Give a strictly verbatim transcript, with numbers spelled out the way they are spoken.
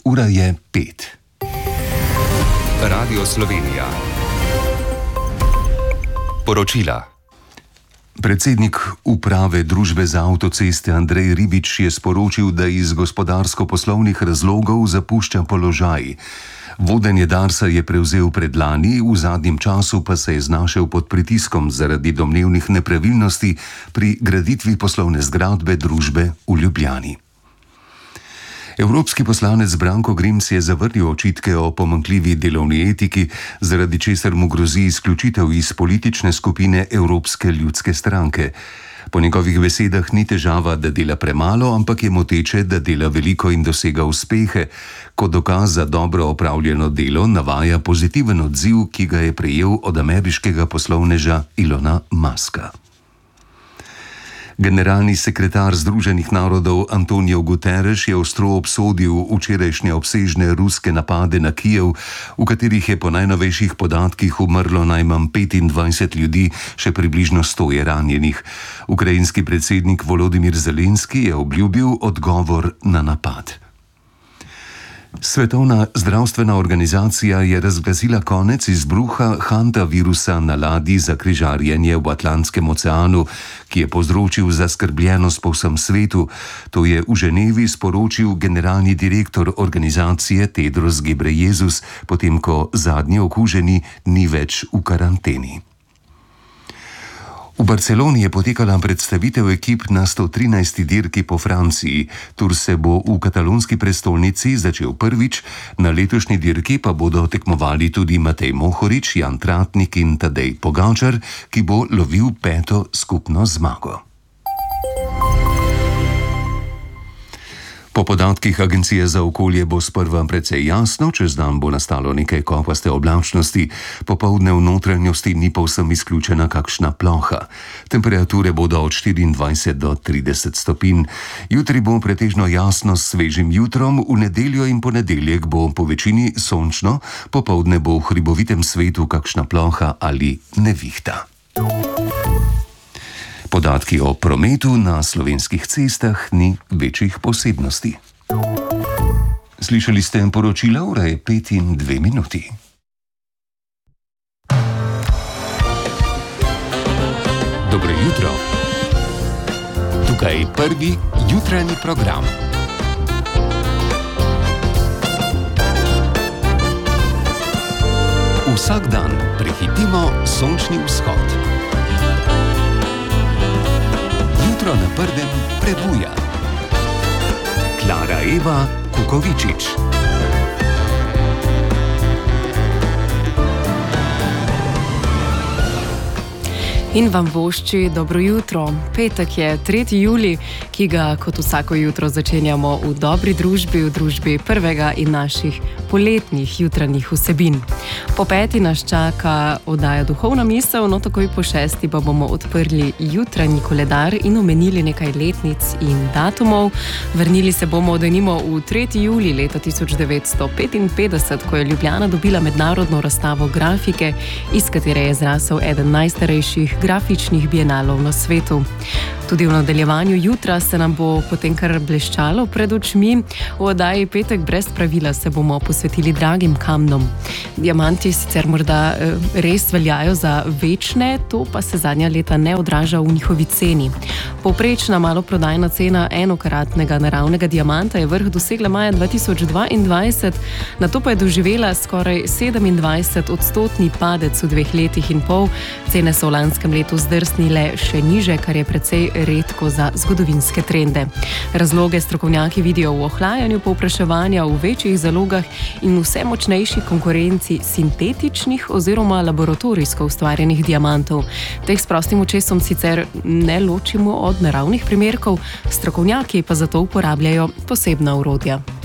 Ura je pet. Radio Slovenija. Poročila. Predsednik uprave družbe za avtoceste Andrej Ribič je sporočil, da iz gospodarsko-poslovnih razlogov zapušča položaj. Vodenje Darsa je prevzel predlani, v zadnjem času pa se je znašel pod pritiskom zaradi domnevnih nepravilnosti pri graditvi poslovne zgradbe družbe v Ljubljani. Evropski poslanec Branko Grims je zavrnil očitke o pomanjkljivi delovni etiki, zaradi česar mu grozi izključitev iz politične skupine Evropske ljudske stranke. Po njegovih besedah ni težava, da dela premalo, ampak je moteče, da dela veliko in dosega uspehe. Kot dokaz za dobro opravljeno delo navaja pozitiven odziv, ki ga je prejel od ameriškega poslovneža Elona Muska. Generalni sekretar Združenih narodov Antonio Guterres je ostro obsodil včerajšnje obsežne ruske napade na Kijev, v katerih je po najnovejših podatkih umrlo najmanj petindvajset ljudi, še približno sto je ranjenih. Ukrajinski predsednik Volodimir Zelenski je obljubil odgovor na napad. Svetovna zdravstvena organizacija je razglasila konec izbruha hantavirusa na ladji za križarjenje v Atlantskem oceanu, ki je povzročil zaskrbljenost po vsem svetu. To je v Ženevi sporočil generalni direktor organizacije Tedros Ghebreyesus, potem ko zadnji okuženi ni več v karanteni. V Barceloni je potekala predstavitev ekip na sto trinajsti dirki po Franciji. Tur se bo v katalonski prestolnici začel prvič, na letošnji dirki pa bodo tekmovali tudi Matej Mohorič, Jan Tratnik in Tadej Pogačar, ki bo lovil peto skupno zmago. Po podatkih Agencije za okolje bo sprva precej jasno, čez dan bo nastalo nekaj kopaste oblačnosti, popoldne v notranjosti ni povsem izključena kakšna ploha. Temperature bodo od štiriindvajset do trideset stopinj. Jutri bo pretežno jasno s svežim jutrom, v nedeljo in ponedeljek bo po večini sončno, popoldne bo v hribovitem svetu kakšna ploha ali nevihta. Podatki o prometu na slovenskih cestah ni večjih posebnosti. Slišali ste poročila, ura je pet in dve minuti. Dobro jutro. Tukaj je prvi jutranji program. Vsak dan prehitimo sončni vzhod. Jutro na prvem prebuja. Klara Eva Kukovičič. In vam vošči dobro jutro. Petek je tretji julij, ki ga kot vsako jutro začenjamo v dobri družbi, v družbi prvega in naših poletnih jutranjih vsebin. Po peti nas čaka oddaja Duhovna misel, no takoj po šesti pa bomo odprli jutranji koledar in omenili nekaj letnic in datumov. Vrnili se bomo denimo v tretji julij leta tisoč devetsto petinpetdeset, ko je Ljubljana dobila mednarodno razstavo grafike, iz katere je zrasel eden najstarejših grafičnih bienalov na svetu. Tudi v nadaljevanju jutra se nam bo potem kar bleščalo pred očmi. V oddaji Petek brez pravila se bomo posvetili dragim kamnom. Diamanti sicer morda res veljajo za večne, to pa se zadnja leta ne odraža v njihovi ceni. Povprečna maloprodajna cena enokratnega naravnega diamanta je vrh dosegla maja dva tisoč dvaindvajset, nato pa je doživela skoraj sedemindvajset odstotni padec v dveh letih in pol. Cene so v lanskem letu zdrsnile še niže, kar je precej redko za zgodovinske trende. Razloge strokovnjaki vidijo v ohlajanju povpraševanja v večjih zalogah in vse močnejši konkurenci sintetičnih oziroma laboratorijsko ustvarjenih diamantov. Teh s prostim očesom sicer ne ločimo od naravnih primerkov, strokovnjaki pa zato uporabljajo posebna orodja.